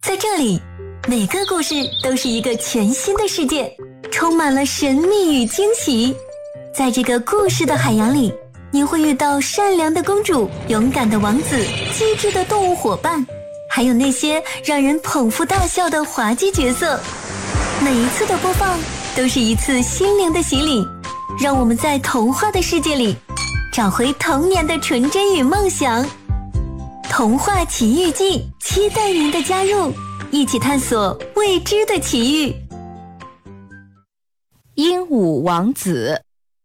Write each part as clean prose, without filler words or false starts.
在这里，每个故事都是一个全新的世界，充满了神秘与惊喜。在这个故事的海洋里，你会遇到善良的公主、勇敢的王子、机智的动物伙伴，还有那些让人捧腹大笑的滑稽角色。每一次的播放都是一次心灵的洗礼，让我们在童话的世界里找回童年的纯真与梦想。童话奇遇记，期待您的加入，一起探索未知的奇遇。 鹦鹉王子。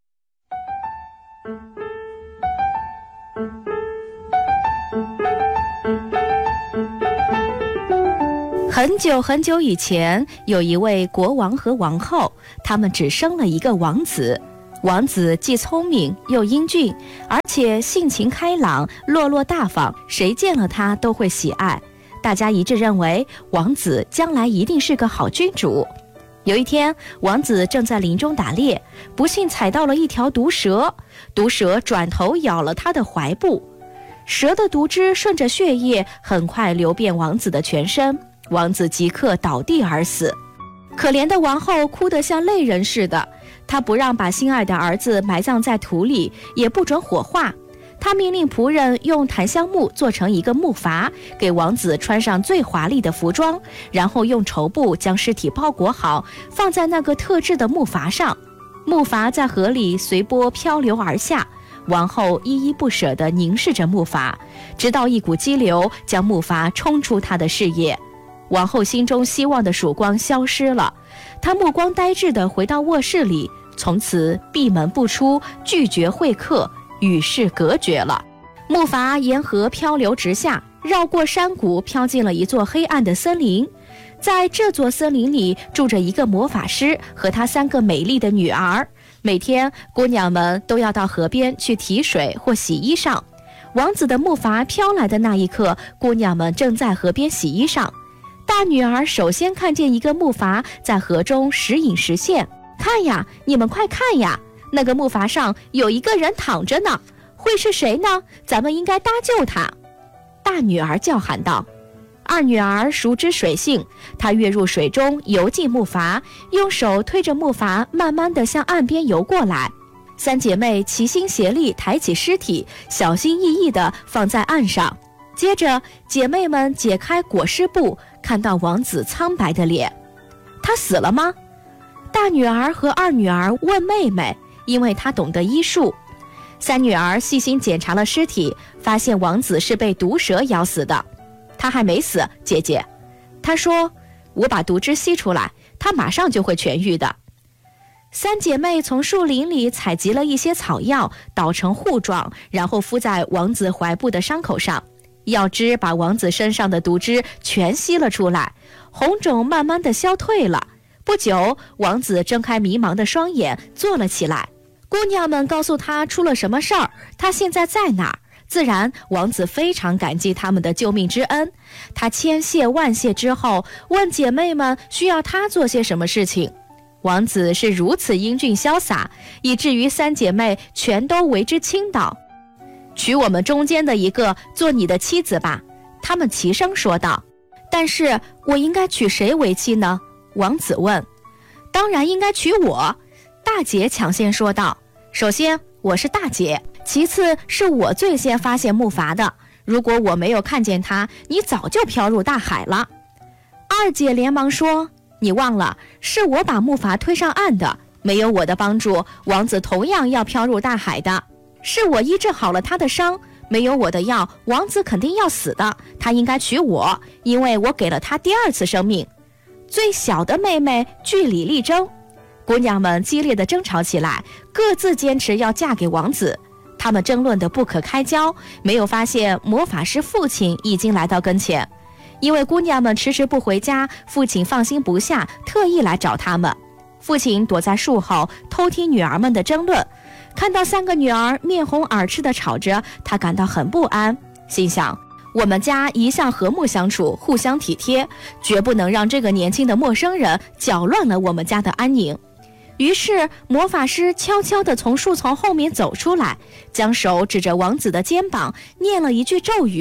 很久很久以前，有一位国王和王后，他们只生了一个王子。王子既聪明又英俊，而且性情开朗，落落大方，谁见了他都会喜爱。大家一致认为王子将来一定是个好君主。有一天，王子正在林中打猎，不幸踩到了一条毒蛇，毒蛇转头咬了他的怀部，蛇的毒汁顺着血液很快流遍王子的全身，王子即刻倒地而死。可怜的王后哭得像泪人似的，她不让把心爱的儿子埋葬在土里，也不准火化。她命令仆人用檀香木做成一个木筏，给王子穿上最华丽的服装，然后用绸布将尸体包裹好，放在那个特制的木筏上。木筏在河里随波漂流而下，王后依依不舍地凝视着木筏，直到一股激流将木筏冲出她的视野。王后心中希望的曙光消失了，她目光呆滞地回到卧室里，从此闭门不出，拒绝会客，与世隔绝了。木筏沿河漂流直下，绕过山谷，飘进了一座黑暗的森林。在这座森林里住着一个魔法师和他3个美丽的女儿，每天姑娘们都要到河边去提水或洗衣裳。王子的木筏飘来的那一刻，姑娘们正在河边洗衣裳。大女儿首先看见一个木筏在河中时隐时现，看呀，你们快看呀，那个木筏上有一个人躺着呢，会是谁呢？咱们应该搭救他。大女儿叫喊道。二女儿熟知水性，她跃入水中，游进木筏，用手推着木筏慢慢地向岸边游过来。3姐妹齐心协力抬起尸体，小心翼翼地放在岸上。接着姐妹们解开裹尸布，看到王子苍白的脸。他死了吗？大女儿和二女儿问妹妹，因为她懂得医术。3女儿细心检查了尸体，发现王子是被毒蛇咬死的。他还没死，姐姐。她说，我把毒汁吸出来，他马上就会痊愈的。3姐妹从树林里采集了一些草药，捣成糊状，然后敷在王子怀部的伤口上。药汁把王子身上的毒汁全吸了出来，红肿慢慢地消退了。不久，王子睁开迷茫的双眼，坐了起来。姑娘们告诉他出了什么事儿，他现在在哪儿。自然，王子非常感激他们的救命之恩。他千谢万谢之后，问姐妹们需要他做些什么事情。王子是如此英俊潇洒，以至于3姐妹全都为之倾倒。娶我们中间的一个做你的妻子吧，他们齐声说道。但是我应该娶谁为妻呢？王子问。当然应该娶我，大姐抢先说道。首先我是大姐，其次是我最先发现木筏的，如果我没有看见他，你早就飘入大海了。二姐连忙说，你忘了，是我把木筏推上岸的，没有我的帮助，王子同样要飘入大海的。是我医治好了他的伤，没有我的药，王子肯定要死的，他应该娶我，因为我给了他第2次生命。最小的妹妹据理力争，姑娘们激烈地争吵起来，各自坚持要嫁给王子。她们争论得不可开交，没有发现魔法师父亲已经来到跟前。因为姑娘们迟迟不回家，父亲放心不下，特意来找他们。父亲躲在树后偷听女儿们的争论，看到3个女儿面红耳赤地吵着，他感到很不安，心想，我们家一向和睦相处，互相体贴，绝不能让这个年轻的陌生人搅乱了我们家的安宁。于是魔法师悄悄地从树丛后面走出来，将手指着王子的肩膀，念了一句咒语，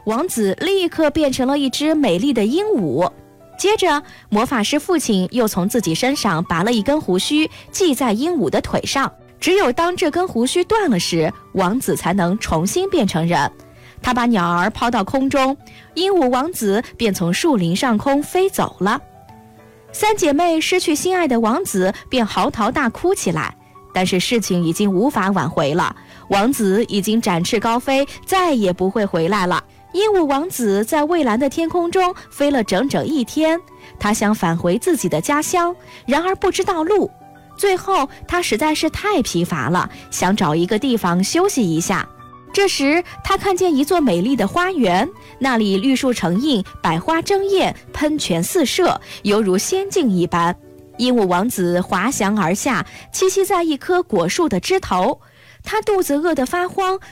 王子立刻变成了一只美丽的鹦鹉。接着，魔法师父亲又从自己身上拔了一根胡须，系在鹦鹉的腿上。只有当这根胡须断了时，王子才能重新变成人。他把鸟儿抛到空中，鹦鹉王子便从树林上空飞走了。三姐妹失去心爱的王子，便嚎啕大哭起来。但是事情已经无法挽回了，王子已经展翅高飞，再也不会回来了。鹦鹉王子在蔚蓝的天空中飞了整整一天，他想返回自己的家乡，然而不知道路。最后他实在是太疲乏了，想找一个地方休息一下。这时他看见一座美丽的花园，那里绿树成荫，百花争艳，喷泉四射，犹如仙境一般。鹦鹉王子滑翔而下，栖息在一棵果树的枝头。他肚子饿得发慌，